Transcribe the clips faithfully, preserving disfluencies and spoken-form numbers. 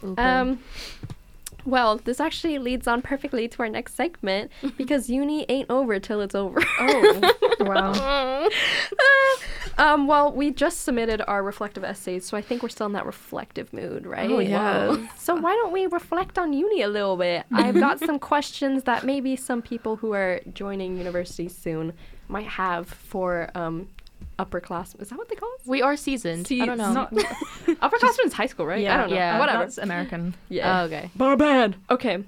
Okay. Um, well, this actually leads on perfectly to our next segment because uni ain't over till it's over. Oh, wow. um, well, we just submitted our reflective essays, so I think we're still in that reflective mood, right? Oh, yeah. Whoa. So why don't we reflect on uni a little bit? I've got some questions that maybe some people who are joining university soon might have for um, upperclassmen. Is that what they call us? We are seasoned. I don't know. Not, Upperclassmen is high school, right? yeah, I don't know. Yeah. Whatever. That's American. Yeah. Oh, okay. Barbad. Okay.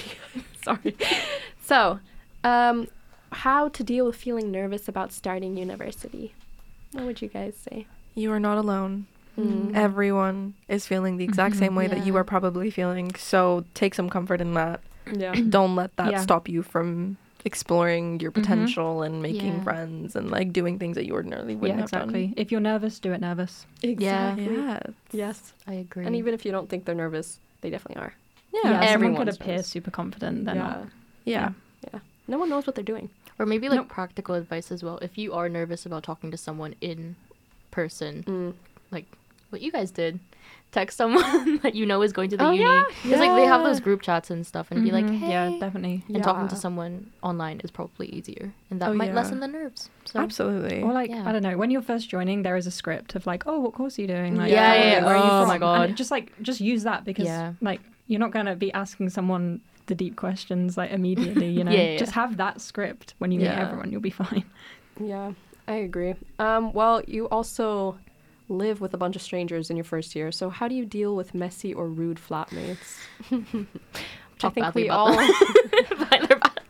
Sorry. So, um, how to deal with feeling nervous about starting university? What would you guys say? You are not alone. Mm. Everyone is feeling the exact Mhm. same way that you Yeah. are probably feeling. So take some comfort in that. Yeah. Don't let that Yeah. stop you from exploring your Mhm. potential and making Yeah. friends and like doing things that you ordinarily wouldn't Yeah, have exactly. If you're nervous, do it nervous. Exactly. done. Yeah. Yes. I agree. And even if you don't think they're nervous, they definitely are. Yeah. Yeah, someone everyone's could appear nervous. super confident. They're not. Yeah. No one knows what they're doing. Or maybe like Nope. practical advice as well. If you are nervous about talking to someone in person, Mm. like what you guys did, text someone that you know is going to the Oh, uni. yeah? Because like they have Yeah. those group chats and stuff, and be like, Mhm. hey. Yeah, definitely. And talking to Yeah. someone online is probably easier, and that Oh, might yeah. lessen the nerves. So Absolutely. Or like, Yeah. I don't know, when you're first joining, there is a script of like, oh, what course are you doing? Like, Yeah, oh, yeah, where are you oh from? my And God. it just like, just use that because Yeah. like, you're not going to be asking someone the deep questions like immediately, you know? Yeah, yeah, Just yeah. have that script when you meet Yeah. everyone, you'll be fine. Yeah, I agree. Um, well, you also live with a bunch of strangers in your first year. So how do you deal with messy or rude flatmates? Which I Talk think badly we about all... Behind their back.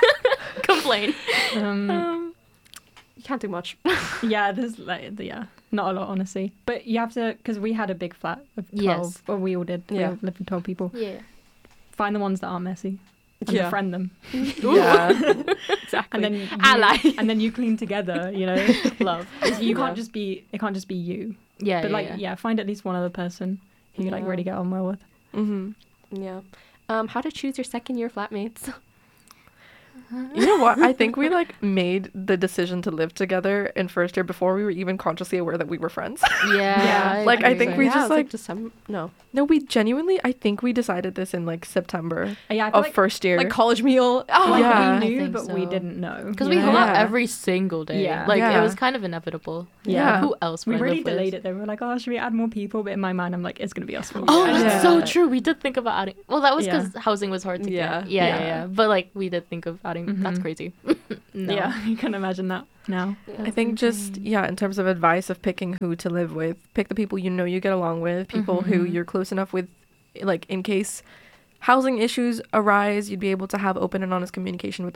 Complain. Um, um, you can't do much. yeah, there's like, the- yeah, not a lot, honestly. But you have to, because we had a big flat of twelve, Yes. or we all did. We Yeah. all lived with twelve people. Yeah. Find the ones that aren't messy and Yeah. befriend them. Yeah. Exactly. And then you, Ally. and then you clean together, you know? Love. You can't Yeah. just be, it can't just be you. Yeah. But yeah, like, yeah. yeah, find at least one other person who you like Yeah. really get on well with. Mm-hmm. Yeah. Um, how to choose your second year flatmates? You know what? I think we like made the decision to live together in first year before we were even consciously aware that we were friends. Yeah. Yeah. Like, I agree. think we Yeah, just, it was like- December. No, No, we genuinely, I think we decided this in like September Uh, Yeah, I feel of like, first year. like college meal. Oh, like yeah. we I knew, think but we so. didn't know. Because you we know? hung out Yeah. every single day. Yeah. Like Yeah. it was kind of inevitable. Yeah. Like, who else would We I really live with? delayed it though. We were like, oh, should we add more people? But in my mind, I'm like, it's going to be us four. Oh, Yeah. that's so true. We did think about adding. Well, that was Yeah. because housing was hard to Yeah. get. Yeah, yeah, Yeah. yeah. But like, we did think of adding. That's Mhm. crazy. no. Yeah, you can imagine that now. I think just, yeah, in terms of advice of picking who to live with, pick the people you know you get along with, people who Mhm. you're close enough with, like in case housing issues arise, you'd be able to have open and honest communication with